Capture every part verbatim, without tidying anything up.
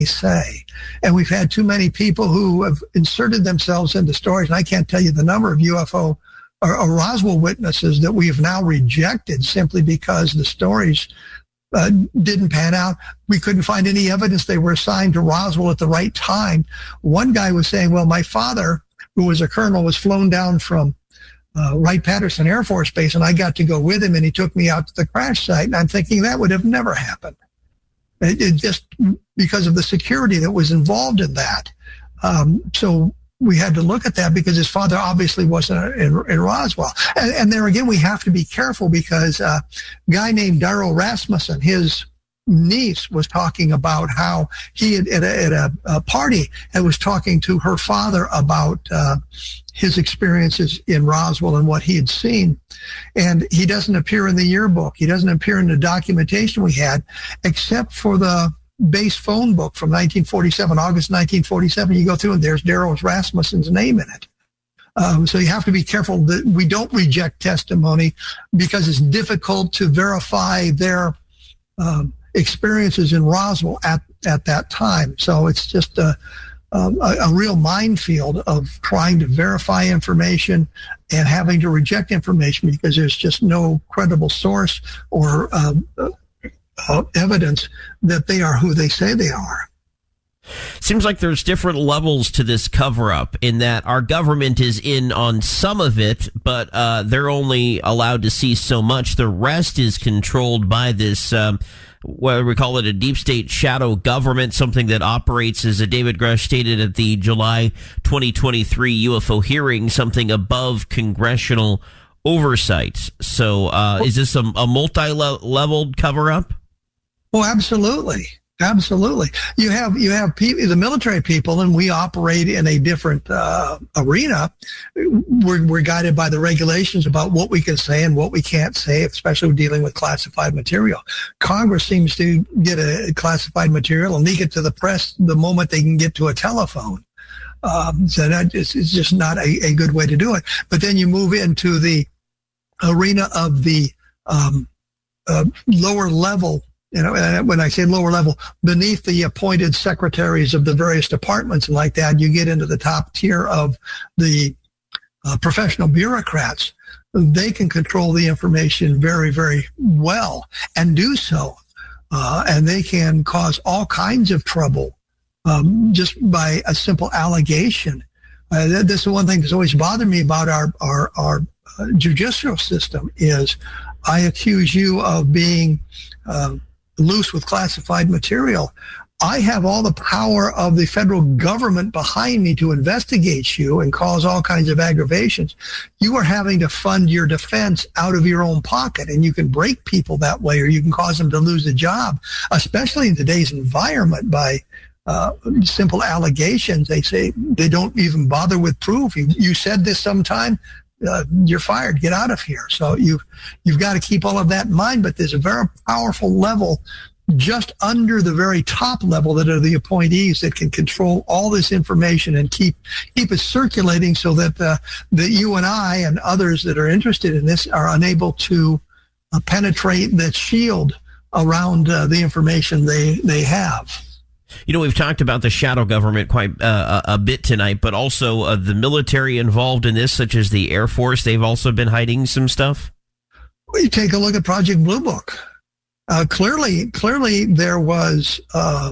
say. And we've had too many people who have inserted themselves into stories. And I can't tell you the number of U F O or, or Roswell witnesses that we have now rejected simply because the stories uh, didn't pan out. We couldn't find any evidence they were assigned to Roswell at the right time. One guy was saying, well, my father, who was a colonel, was flown down from Uh, Wright-Patterson Air Force Base, and I got to go with him, and he took me out to the crash site. And I'm thinking that would have never happened. It, it just because of the security that was involved in that. Um, so we had to look at that because his father obviously wasn't in, in Roswell. And, and there again, we have to be careful because uh, a guy named Darrell Rasmussen, his niece was talking about how he had at a, at a, a party and was talking to her father about uh, his experiences in Roswell and what he had seen. And he doesn't appear in the yearbook. He doesn't appear in the documentation we had, except for the base phone book from nineteen forty-seven, August nineteen forty-seven. You go through and there's Darrell Rasmussen's name in it. Um, so you have to be careful that we don't reject testimony because it's difficult to verify their um, experiences in Roswell at, at that time. So it's just a, a, a real minefield of trying to verify information and having to reject information because there's just no credible source or um, uh, evidence that they are who they say they are. Seems like there's different levels to this cover-up in that our government is in on some of it, but uh, they're only allowed to see so much. The rest is controlled by this um, whether we call it a deep state shadow government, something that operates, as David Grush stated at the July twenty twenty-three U F O hearing, something above congressional oversight. So uh, is this a, a multi-leveled cover-up? Oh, absolutely. Absolutely. You have you have people, the military people, and we operate in a different uh, arena. We're, we're guided by the regulations about what we can say and what we can't say, especially dealing with classified material. Congress seems to get a classified material and leak it to the press the moment they can get to a telephone. Um, so that is, it's just not a, a good way to do it. But then you move into the arena of the um, uh, lower level. You know, and when I say lower level, beneath the appointed secretaries of the various departments and like that, you get into the top tier of the uh, professional bureaucrats. They can control the information very, very well and do so. Uh, and they can cause all kinds of trouble um, just by a simple allegation. Uh, this is one thing that's always bothered me about our, our, our uh, judicial system is I accuse you of being uh, loose with classified material. I have all the power of the federal government behind me to investigate you and cause all kinds of aggravations. You are having to fund your defense out of your own pocket, and you can break people that way, or you can cause them to lose a job, especially in today's environment by uh, simple allegations. They say they don't even bother with proof. You, you said this sometime. Uh, you're fired. Get out of here. So you've you've got to keep all of that in mind. But there's a very powerful level just under the very top level that are the appointees that can control all this information and keep keep it circulating so that uh, that you and I and others that are interested in this are unable to uh, penetrate that shield around uh, the information they they have. You know, we've talked about the shadow government quite uh, a bit tonight, but also uh, the military involved in this, such as the Air Force. They've also been hiding some stuff. Well, you take a look at Project Blue Book. Uh, clearly, clearly there was uh,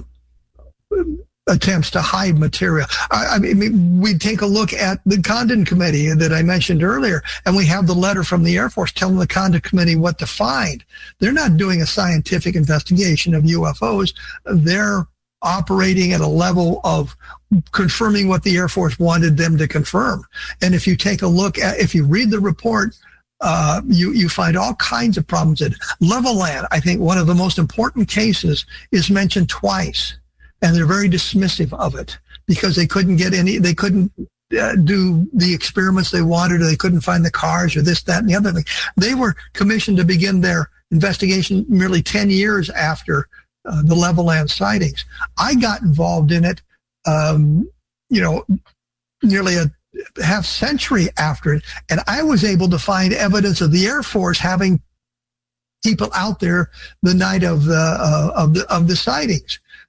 attempts to hide material. I, I mean, we take a look at the Condon Committee that I mentioned earlier, and we have the letter from the Air Force telling the Condon Committee what to find. They're not doing a scientific investigation of U F Os. They're operating at a level of confirming what the Air Force wanted them to confirm. And if you take a look at, if you read the report, uh, you, you find all kinds of problems. At Levelland, I think one of the most important cases is mentioned twice, and they're very dismissive of it because they couldn't get any, they couldn't uh, do the experiments they wanted, or they couldn't find the cars or this, that, and the other thing. They were commissioned to begin their investigation merely ten years after Uh, the Levelland sightings. I got involved in it, um, you know, nearly a half century after it, and I was able to find evidence of the Air Force having people out there the night of the uh, of the of the sightings.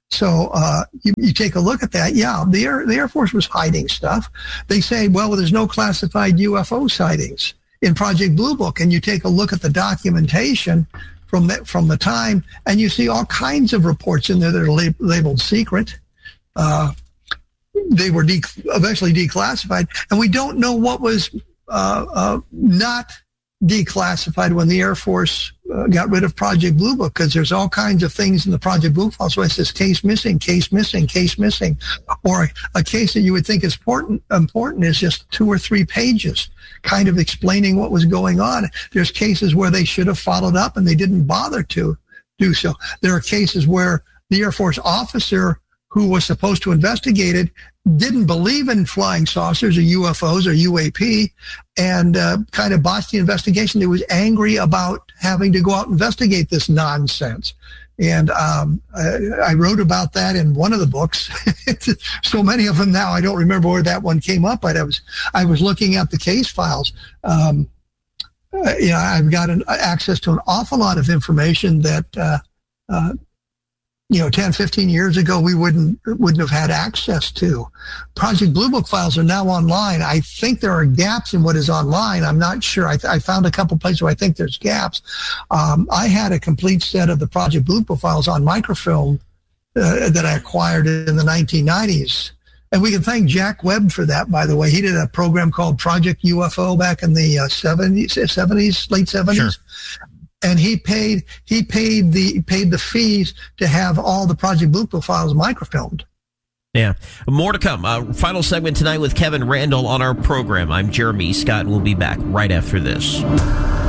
So uh, you, you take a look at that. Yeah, the Air, the Air Force was hiding stuff. They say, well, there's no classified U F O sightings in Project Blue Book. And you take a look at the documentation from the, from the time, and you see all kinds of reports in there that are lab- labeled secret. Uh, they were de- eventually declassified. And we don't know what was uh, uh, not declassified when the Air Force uh, got rid of Project Blue Book, because there's all kinds of things in the Project Blue file. So it says case missing, case missing, case missing, or a case that you would think is important, important is just two or three pages kind of explaining what was going on. There's cases where they should have followed up and they didn't bother to do so. There are cases where the Air Force officer who was supposed to investigate it didn't believe in flying saucers or U F Os or U A P, and uh, kind of botched the investigation. They was angry about having to go out and investigate this nonsense. And um, I, I wrote about that in one of the books. So many of them now, I don't remember where that one came up, but I was I was looking at the case files. Um, uh, you know, I've got an, access to an awful lot of information that uh, uh, you know, ten, fifteen years ago, we wouldn't wouldn't have had access to. Project Blue Book files are now online. I think there are gaps in what is online. I'm not sure. I, I found a couple places where I think there's gaps. Um, I had a complete set of the Project Blue Book files on microfilm uh, that I acquired in the nineteen nineties. And we can thank Jack Webb for that, by the way. He did a program called Project U F O back in the uh, seventies, seventies, late seventies. Sure. And he paid he paid the paid the fees to have all the Project Blue Book files microfilmed. Yeah. More to come. Uh, final segment tonight with Kevin Randle on our program. I'm Jeremy Scott, and we'll be back right after this.